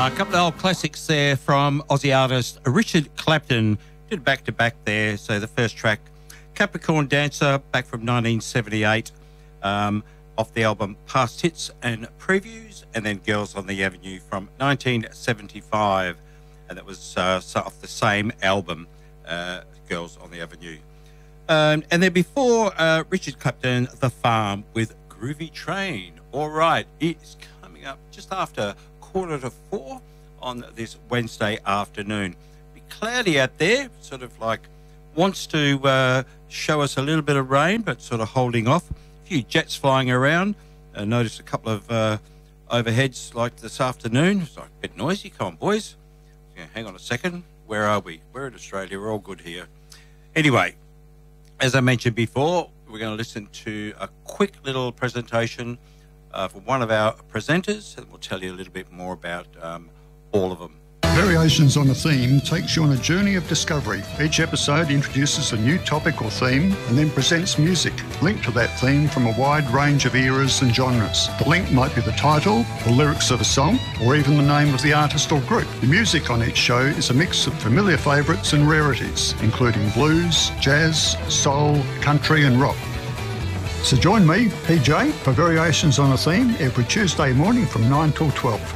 A couple of old classics there from Aussie artist Richard Clapton. Did back-to-back there. So the first track, Capricorn Dancer, back from 1978, off the album Past Hits and Previews, and then Girls on the Avenue from 1975. And that was off the same album, Girls on the Avenue. And then before, Richard Clapton, The Farm with Groovy Train. All right, it's coming up just after 3:45 on this Wednesday afternoon. Be cloudy out there, sort of like wants to show us a little bit of rain, but sort of holding off. A few jets flying around. Noticed a couple of overheads like this afternoon. It's like a bit noisy. Come on, boys. Yeah, hang on a second. Where are we? We're in Australia. We're all good here. Anyway, as I mentioned before, we're going to listen to a quick little presentation from one of our presenters, and we'll tell you a little bit more about all of them. Variations on a Theme takes you on a journey of discovery. Each episode introduces a new topic or theme and then presents music linked to that theme from a wide range of eras and genres. The link might be the title, the lyrics of a song, or even the name of the artist or group. The music on each show is a mix of familiar favourites and rarities, including blues, jazz, soul, country and rock. So join me, PJ, for Variations on a Theme every Tuesday morning from 9 till 12.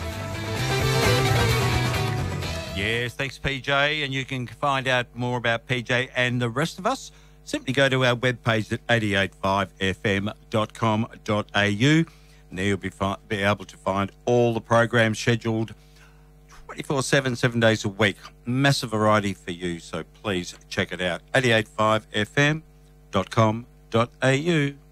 Yes, thanks, PJ. And you can find out more about PJ and the rest of us. Simply go to our webpage at 885fm.com.au, and there you'll be able to find all the programs scheduled 24/7, 7 days a week. Massive variety for you, so please check it out. 885fm.com.au.